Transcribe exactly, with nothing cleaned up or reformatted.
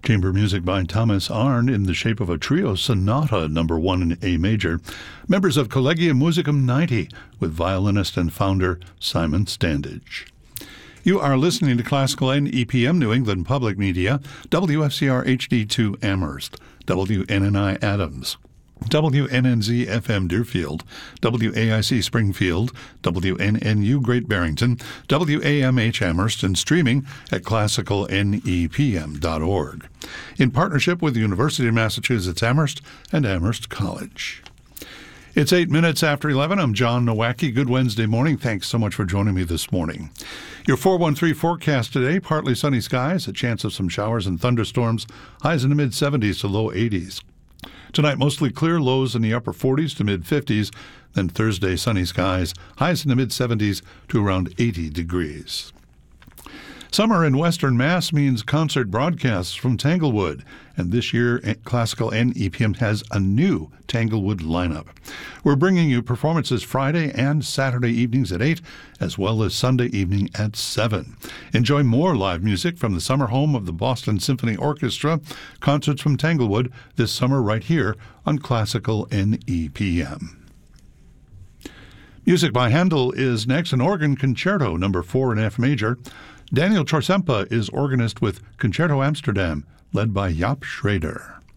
Chamber music by Thomas Arndt in the shape of a trio sonata, number one in A major. Members of Collegium Musicum ninety with violinist and founder Simon Standage. You are listening to Classical N E P M New England Public Media, W F C R H D two Amherst, W N N I Adams, W N N Z F M Deerfield, W A I C Springfield, W N N U Great Barrington, W A M H Amherst, and streaming at classical N E P M dot org. In partnership with the University of Massachusetts Amherst and Amherst College. It's eight minutes after eleven. I'm John Nowacki. Good Wednesday morning. Thanks so much for joining me this morning. Your four one three forecast today, partly sunny skies, a chance of some showers and thunderstorms, highs in the mid seventies to low eighties. Tonight, mostly clear, lows in the upper forties to mid fifties. Then Thursday, sunny skies, highs in the mid seventies to around eighty degrees. Summer in Western Mass means concert broadcasts from Tanglewood, and this year Classical N E P M has a new Tanglewood lineup. We're bringing you performances Friday and Saturday evenings at eight, as well as Sunday evening at seven. Enjoy more live music from the summer home of the Boston Symphony Orchestra, concerts from Tanglewood this summer right here on Classical N E P M. Music by Handel is next, an organ concerto, number four in F major. Daniel Chorsempa is organist with Concerto Amsterdam, led by Jaap Schrader.